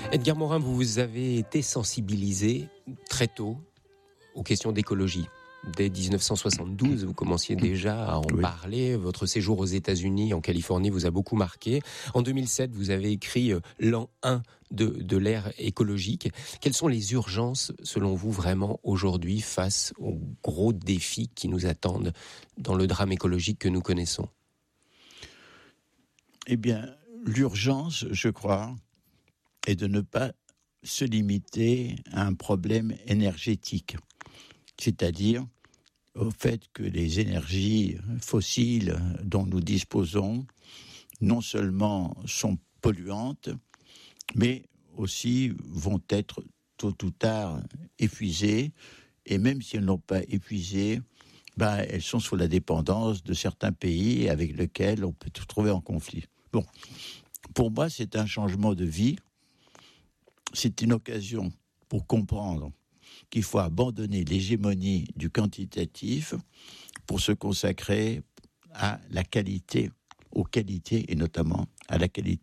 Edgar Morin, vous avez été sensibilisé très tôt aux questions d'écologie. Dès 1972, vous commenciez déjà à en parler. Votre séjour aux États-Unis, en Californie, vous a beaucoup marqué. En 2007, vous avez écrit l'an 1 de l'ère écologique. Quelles sont les urgences, selon vous, vraiment aujourd'hui, face aux gros défis qui nous attendent dans le drame écologique que nous connaissons ? Eh bien, l'urgence, je crois, est de ne pas se limiter à un problème énergétique. C'est-à-dire au fait que les énergies fossiles dont nous disposons non seulement sont polluantes, mais aussi vont être tôt ou tard épuisées, et même si elles n'ont pas épuisé, elles sont sous la dépendance de certains pays avec lesquels on peut se trouver en conflit. Bon, pour moi, c'est un changement de vie, c'est une occasion pour comprendre qu'il faut abandonner l'hégémonie du quantitatif pour se consacrer à la qualité, aux qualités et notamment à la qualité